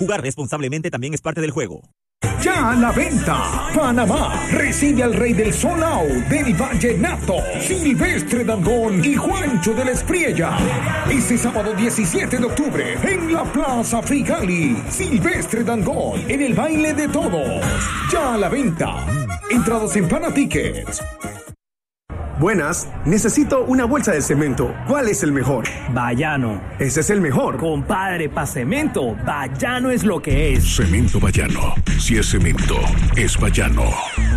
Jugar responsablemente también es parte del juego. Ya a la venta, Panamá recibe al Rey del Sol Out del Vallenato, Silvestre Dangond y Juancho de la Espriella. Este sábado 17 de octubre en la Plaza Frigali, Silvestre Dangond en el baile de todos. Ya a la venta. Entradas en Pana Tickets. Buenas, necesito una bolsa de cemento. ¿Cuál es el mejor? Bayano. Ese es el mejor. Compadre, pa' cemento, Bayano es lo que es. Cemento Bayano. Si es cemento, es Bayano.